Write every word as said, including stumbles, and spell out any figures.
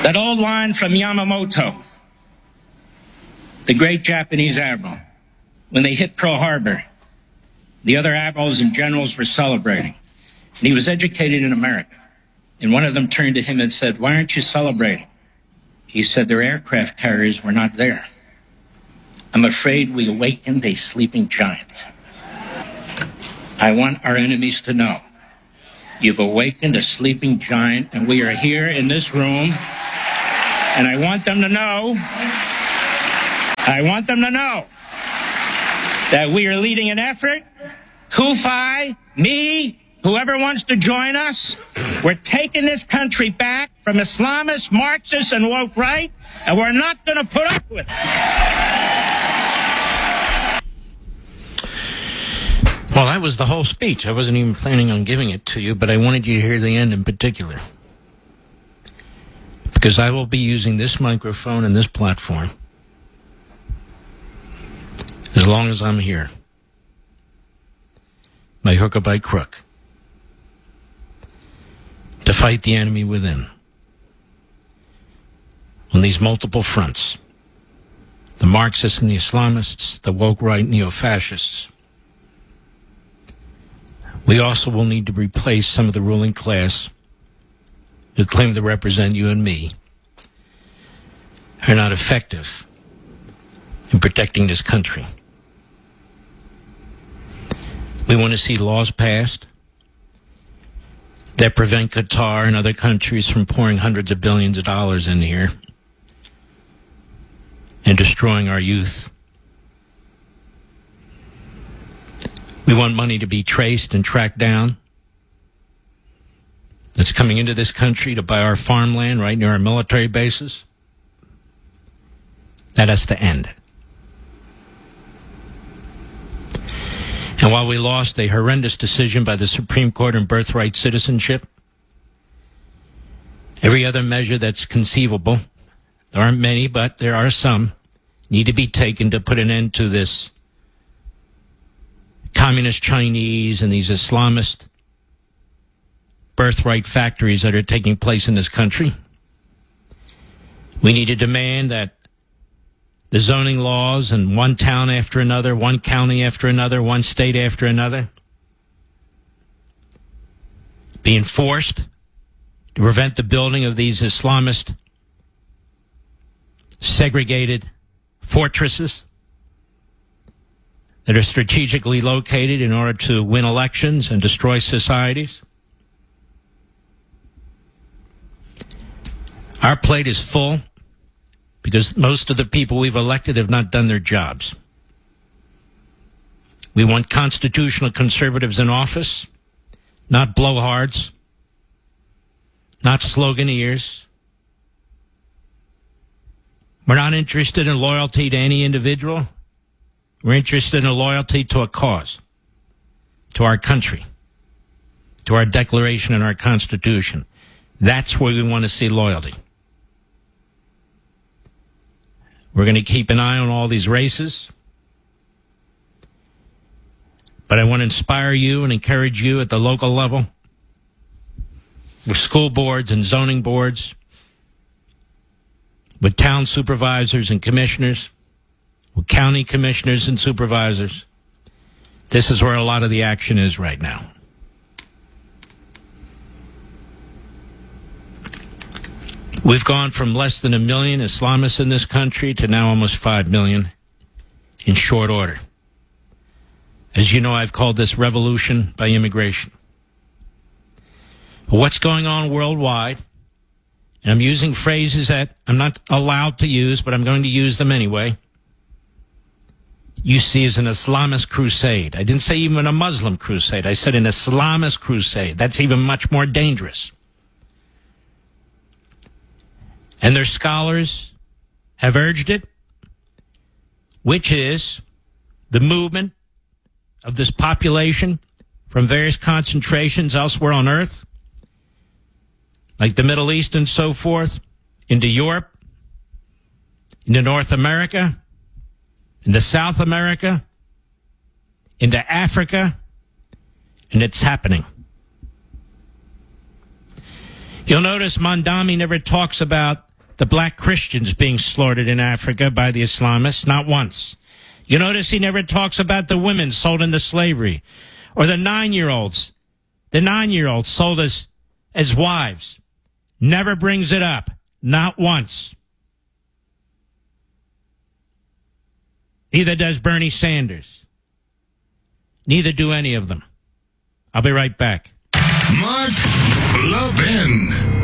That old line from Yamamoto, the great Japanese admiral, when they hit Pearl Harbor, the other admirals and generals were celebrating. And he was educated in America. And one of them turned to him and said, "Why aren't you celebrating?" He said, "Their aircraft carriers were not there. I'm afraid we awakened a sleeping giant." I want our enemies to know you've awakened a sleeping giant, and we are here in this room. And I want them to know, I want them to know that we are leading an effort. Kufi, me, whoever wants to join us, we're taking this country back from Islamists, Marxists, and woke right, and we're not going to put up with it. Well, that was the whole speech. I wasn't even planning on giving it to you, but I wanted you to hear the end in particular. Because I will be using this microphone and this platform as long as I'm here. By hook or by crook. To fight the enemy within. On these multiple fronts. The Marxists and the Islamists, the woke right neo-fascists. We also will need to replace some of the ruling class who claim to represent you and me are not effective in protecting this country. We want to see laws passed that prevent Qatar and other countries from pouring hundreds of billions of dollars in here and destroying our youth. We want money to be traced and tracked down that's coming into this country to buy our farmland right near our military bases. That has to end. And while we lost a horrendous decision by the Supreme Court on birthright citizenship, every other measure that's conceivable, there aren't many, but there are some, need to be taken to put an end to this communist Chinese and these Islamist birthright factories that are taking place in this country. We need to demand that the zoning laws in one town after another, one county after another, one state after another be enforced to prevent the building of these Islamist segregated fortresses that are strategically located in order to win elections and destroy societies. Our plate is full because most of the people we've elected have not done their jobs. We want constitutional conservatives in office, not blowhards, not sloganeers. We're not interested in loyalty to any individual. We're interested in a loyalty to a cause, to our country, to our Declaration and our Constitution. That's where we want to see loyalty. We're going to keep an eye on all these races. But I want to inspire you and encourage you at the local level, with school boards and zoning boards, with town supervisors and commissioners, with county commissioners and supervisors. This is where a lot of the action is right now. We've gone from less than a million Islamists in this country to now almost five million in short order. As you know, I've called this revolution by immigration. But what's going on worldwide, and I'm using phrases that I'm not allowed to use, but I'm going to use them anyway, you see as an Islamist crusade. I didn't say even a Muslim crusade. I said an Islamist crusade. That's even much more dangerous. And their scholars have urged it, which is the movement of this population from various concentrations elsewhere on earth, like the Middle East and so forth, into Europe, into North America, into South America, into Africa, and it's happening. You'll notice Mondami never talks about the black Christians being slaughtered in Africa by the Islamists? Not once. You notice he never talks about the women sold into slavery or the nine-year-olds, the nine-year-olds sold as, as wives. Never brings it up. Not once. Neither does Bernie Sanders. Neither do any of them. I'll be right back. Mark Levin.